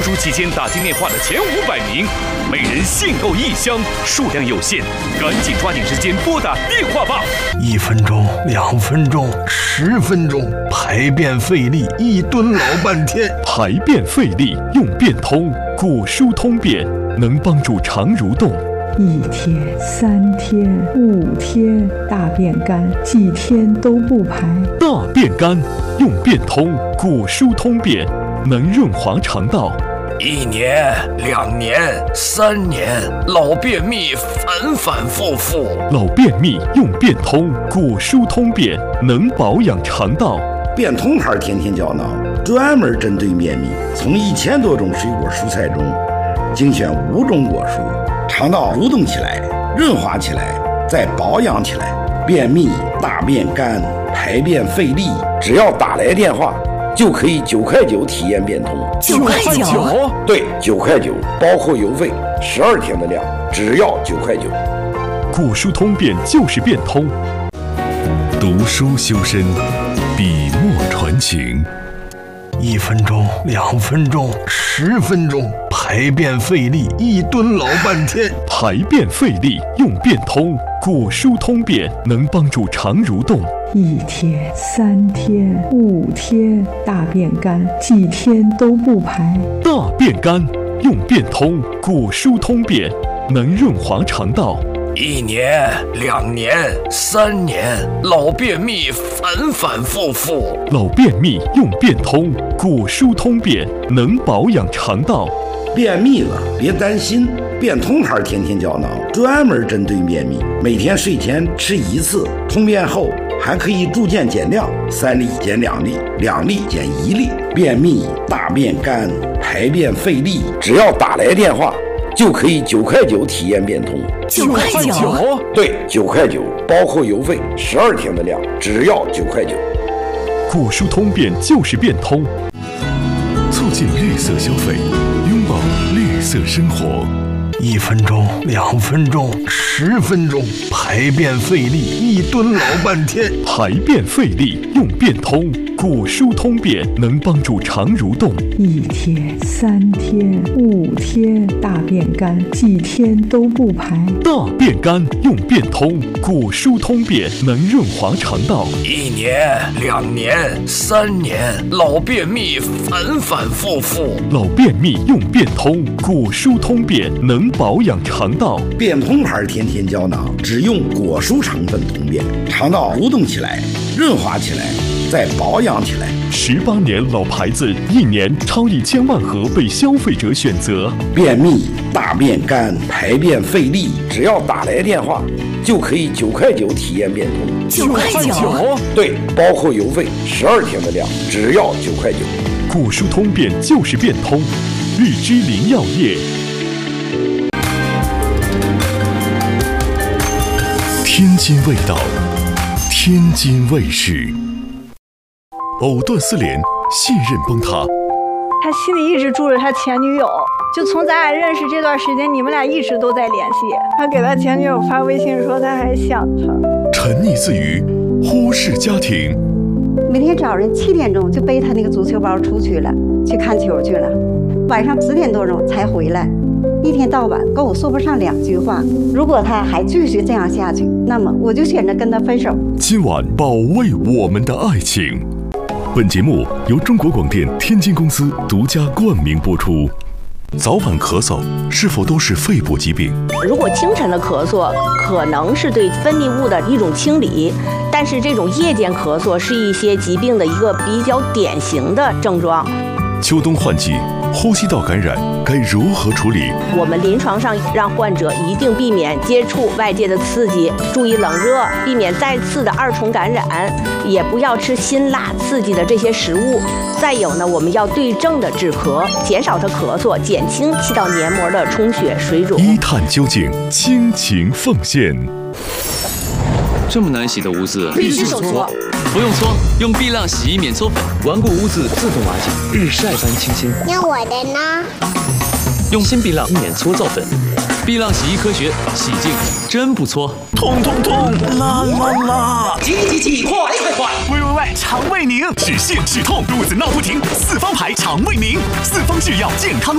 出期间打进电话的前500名，每人限购1箱，数量有限，赶紧抓紧时间拨打电话吧。 1分钟、2分钟、10分钟，排便费力，一蹲老半天。 排便费力用便通，果蔬通便能帮助肠蠕动。 1天、3天、5天，大便干，几天都不排。 大便干用便通，果蔬通便能润滑肠道。 1年、2年、3年，老便秘反反复复。 老便秘用便通，果蔬通便能保养肠道。 便通牌天天胶囊专门针对便秘，从1000多种水果蔬菜中精选5种果蔬，肠道蠕动起来，润滑起来，再保养起来。便秘、大便干、排便费力，只要打来电话就可以9块9体验便通。 9块9？ 对，9块9，包括邮费，12天的量，只要9块9。 果蔬通便就是便通。 读书修身，笔墨传情。 1分钟、2分钟、10分钟，排便费力，一蹲老半天。 排便费力用便通，果蔬通便能帮助肠蠕动。 1天、3天、5天，大便干，几天都不排。 大便干用便通，果蔬通便能润滑肠道。 1年、2年、3年，老便秘反反复复。 老便秘用便通，果蔬通便能保养肠道。 便秘了别担心，便通牌天天胶囊专门针对便秘，每天睡前吃1次，通便后还可以逐渐减量，3粒减2粒，2粒减1粒。便秘、大便干、排便费力，只要打来电话就可以9块9体验便通。 9块9？ 对，9块9，包括邮费，12天的量，只要9块9。 果蔬通便就是便通， 促进绿色消费，拥抱绿色生活。 1分钟、2分钟、10分钟，排便费力，一蹲老半天。 排便费力用便通，果蔬通便能帮助肠蠕动。 1天、3天、5天，大便干，几天都不排。 大便干用便通，果蔬通便能润滑肠道。 1年、2年、3年，老便秘反反复复。 老便秘用便通，果蔬通便能保养肠道。 便通牌天天胶囊只用果蔬成分通便，肠道蠕动起来，润滑起来，再保养起来。 18年老牌子，1年超1000万盒被消费者选择。 便秘、大便干、排便费力，只要打来电话就可以9块9体验便通。 9块9？ 对，包括邮费，12天的量，只要9块9。 果蔬通便就是便通，日之林药业。 天津味道，天津卫视。藕断丝连，信任崩塌。 他心里一直住着他前女友，就从咱俩认识这段时间，你们俩一直都在联系。他给他前女友发微信说他还想他。 沉溺自娱，忽视家庭。 每天早上7点钟就背他那个足球包出去了，去看球去了，晚上10点多钟才回来。一天到晚跟我说不上2句话。如果他还继续这样下去，那么我就选择跟他分手。 今晚保卫我们的爱情。本节目由中国广电天津公司独家冠名播出。早晚咳嗽是否都是肺部疾病？ 如果清晨的咳嗽可能是对分泌物的一种清理，但是这种夜间咳嗽是一些疾病的一个比较典型的症状。 秋冬换季，呼吸道感染该如何处理？ 我们临床上让患者一定避免接触外界的刺激，注意冷热，避免再次的2重感染，也不要吃辛辣刺激的这些食物。再有呢，我们要对症的止咳，减少他咳嗽，减轻气道黏膜的充血水肿。 一探究竟，倾情奉献。 这么难洗的污渍， 必须手搓。 不用搓，用碧浪洗衣免搓粉，顽固污渍自动瓦解，日晒般清新。 那我的呢？ 用新碧浪免搓皂粉，碧浪洗衣科学，洗净真不搓。 痛痛痛，辣辣辣！ 挤，快！ 喂，肠胃宁，止泻止痛，肚子闹不停，4方牌肠胃宁，4方制药健康。